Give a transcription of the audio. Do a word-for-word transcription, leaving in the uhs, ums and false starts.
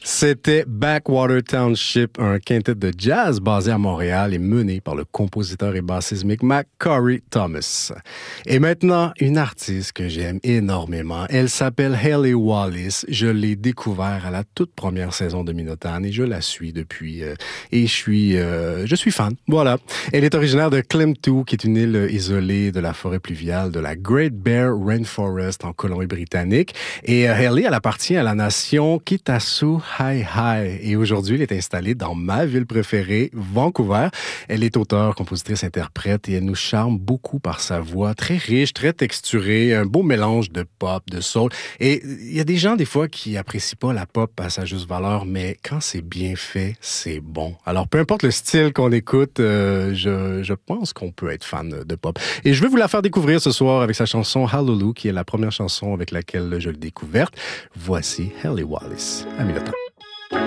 C'était Backwater Township, un quintet de jazz basé à Montréal et mené par le compositeur et bassiste Micmac Corey Thomas. Et maintenant, une artiste que j'aime énormément. Elle s'appelle Hayley Wallis. Je l'ai découvert à la toute première saison de Minotaur et je la suis depuis. Euh, et je suis, euh, je suis fan. Voilà. Elle est originaire de Klemtu, qui est une île isolée de la forêt pluviale de la Great Bear Rainforest en Colombie-Britannique. Et euh, Hayley, elle appartient à la nation Kitasu Hi Hi. Et aujourd'hui, elle est installée dans ma ville préférée, Vancouver. Elle est auteure, compositrice, interprète et elle nous charme beaucoup par sa voix très riche, très texturée, un beau mélange de pop, de soul. Et il y a des gens, des fois, qui apprécient pas la pop à sa juste valeur, mais quand c'est bien fait, c'est bon. Alors, peu importe le style qu'on écoute, euh, je, je pense qu'on peut être fan de pop. Et je veux vous la faire découvrir ce soir avec sa chanson Hallelujah, qui est la première chanson avec laquelle je l'ai découverte. Voici Hayley Wallis à Minotaur.